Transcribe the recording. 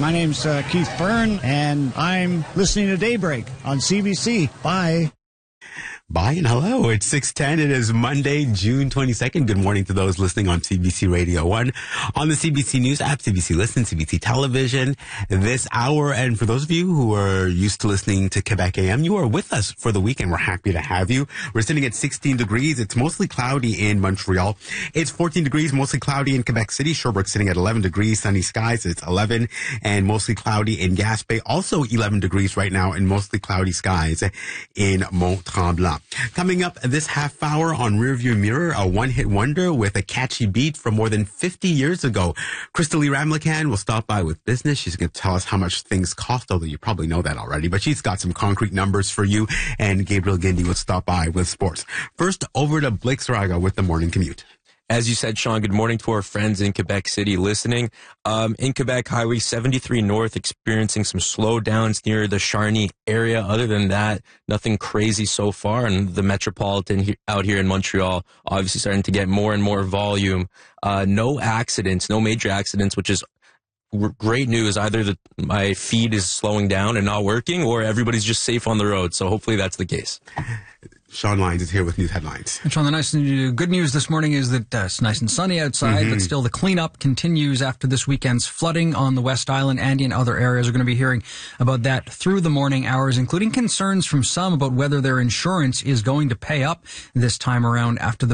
My name's Keith Byrne, and I'm listening to Daybreak on CBC. Bye. Bye and hello. It's 6:10. It is Monday, June 22nd. Good morning to those listening on CBC Radio 1, on the CBC News app, CBC Listen, CBC Television this hour. And for those of you who are used to listening to Quebec AM, you are with us for the weekend. We're happy to have you. We're sitting at 16 degrees. It's mostly cloudy in Montreal. It's 14 degrees, mostly cloudy in Quebec City. Sherbrooke sitting at 11 degrees, sunny skies. It's 11 and mostly cloudy in Gaspé. Also 11 degrees right now and mostly cloudy skies in Mont-Tremblant. Coming up this half hour on Rearview Mirror, a one-hit wonder with a catchy beat from more than 50 years ago. Crystalie Ramlakan will stop by with business. She's going to tell us how much things cost, although you probably know that already, but she's got some concrete numbers for you. And Gabriel Gindi will stop by with sports. First, over to Blake Saraga with the morning commute. As you said, Sean, good morning to our friends in Quebec City listening. In Quebec, Highway 73 North experiencing some slowdowns near the Charny area. Other than that, nothing crazy so far. And the Metropolitan out here in Montreal, obviously starting to get more and more volume. No accidents, no major accidents, which is great news. Either my feed is slowing down and not working, or everybody's just safe on the road. So hopefully that's the case. Sean Lyons is here with news headlines. And Sean, the good news this morning is that it's nice and sunny outside, but still the cleanup continues after this weekend's flooding on the West Island and in other areas. We're going to be hearing about that through the morning hours, including concerns from some about whether their insurance is going to pay up this time around after the